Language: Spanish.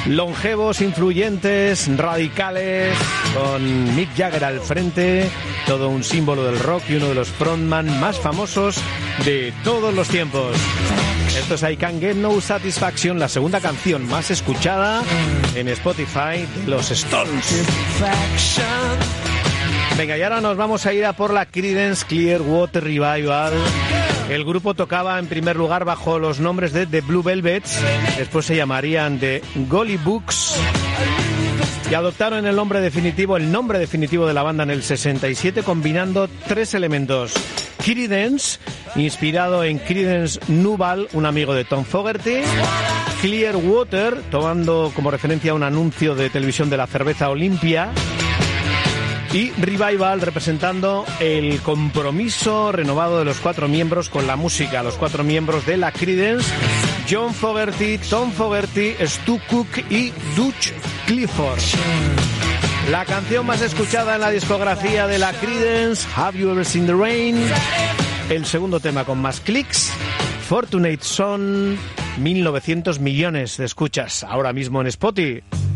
Longevos, influyentes, radicales, con Mick Jagger al frente, todo un símbolo del rock y uno de los frontman más famosos de todos los tiempos. Esto es I Can't Get No Satisfaction, la segunda canción más escuchada en Spotify de los Stones. Venga, y ahora nos vamos a ir a por la Creedence Clearwater Revival. El grupo tocaba en primer lugar bajo los nombres de The Blue Velvets, después se llamarían The Gollywooks y adoptaron el nombre definitivo de la banda en el 67, combinando tres elementos. Creedence, inspirado en Creedence Newell, un amigo de Tom Fogerty. Clearwater, tomando como referencia un anuncio de televisión de la cerveza Olympia. Y Revival, representando el compromiso renovado de los cuatro miembros con la música, los cuatro miembros de la Creedence: John Fogerty, Tom Fogerty, Stu Cook y Dutch Clifford. La canción más escuchada en la discografía de la Creedence, Have You Ever Seen the Rain? El segundo tema con más clics, Fortunate Son, 1900 millones de escuchas ahora mismo en Spotify.